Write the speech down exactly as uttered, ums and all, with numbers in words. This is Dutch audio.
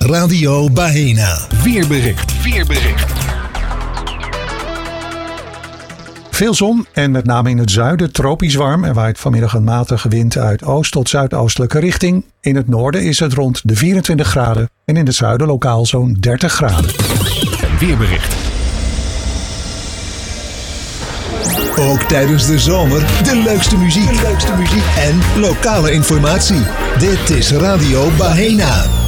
Radio Bahena. Weerbericht. Weerbericht. Veel zon en met name in het zuiden tropisch warm. Er waait vanmiddag een matige wind uit oost tot zuidoostelijke richting. In het noorden is het rond de vierentwintig graden en in het zuiden lokaal zo'n dertig graden. Weerbericht. Ook tijdens de zomer de leukste muziek, de leukste muziek en lokale informatie. Dit is Radio Bahena.